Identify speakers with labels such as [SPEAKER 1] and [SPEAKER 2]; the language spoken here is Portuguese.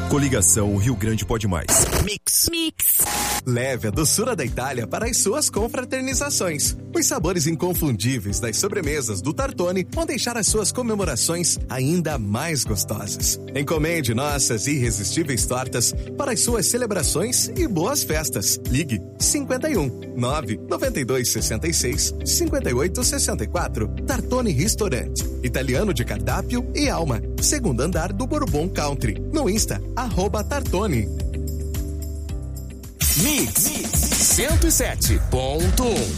[SPEAKER 1] Coligação Rio Grande Pode Mais.
[SPEAKER 2] Mix.
[SPEAKER 3] Leve a doçura da Itália para as suas confraternizações. Os sabores inconfundíveis das sobremesas do Tartone vão deixar as suas comemorações ainda mais gostosas. Encomende nossas irresistíveis tortas para as suas celebrações e boas festas. Ligue 51 9 92 66 58 64. Tartone Restaurante. Italiano de cardápio e alma. Segundo andar do Bourbon Country. No Insta, @Tartone.
[SPEAKER 2] Mix 107.1